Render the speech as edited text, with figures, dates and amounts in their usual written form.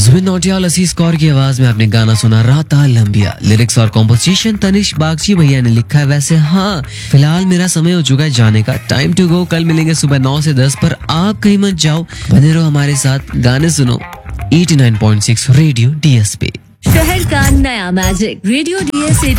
जुबिन नौटियाल असीस कौर की आवाज में आपने गाना सुना राता लंबिया। लिरिक्स और कॉम्पोजिशन तनिष बागची भैया ने लिखा है। वैसे हाँ, फिलहाल मेरा समय हो चुका है जाने का, टाइम टू गो। कल मिलेंगे सुबह 9 से 10 पर। आप कहीं मत जाओ, बने रहो हमारे साथ, गाने सुनो 89.6 रेडियो डीएस पे। शहर का नया मैजिक रेडियो डीएस